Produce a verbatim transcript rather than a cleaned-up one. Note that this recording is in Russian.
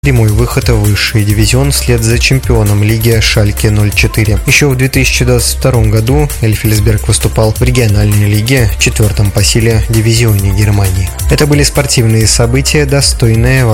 прямой выход в высший дивизион вслед за чемпионом лиги Шальке ноль четыре. Еще в две тысячи двадцать втором году Эльфельсберг выступал в региональной лиге, четвертом по силе дивизионе Германии. Это были спортивные события, достойные